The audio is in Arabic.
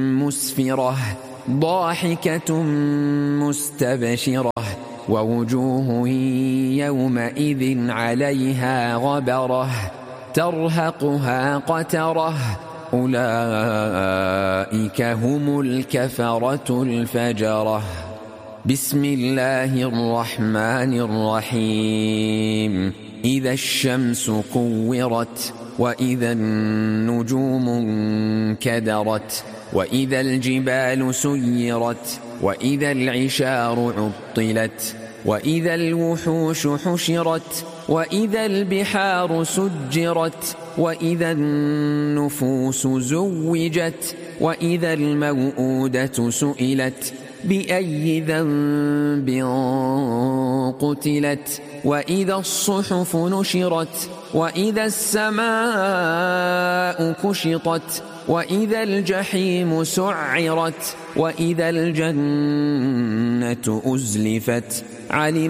مسفرة ضاحكة مستبشرة ووجوه يومئذ عليها غبرة ترهقها قترة أولئك هم الكفرة الفجرة. بسم الله الرحمن الرحيم. إذا الشمس كورت وإذا النجوم انكدرت وإذا الجبال سيرت وإذا العشار عطلت وإذا الوحوش حشرت وإذا البحار سجرت وإذا النفوس زوجت وإذا الموءودة سئلت بأي ذنب قتلت وإذا الصحف نشرت وإذا السماء كشطت وإذا الجحيم سعرت وإذا الجنة أزلفت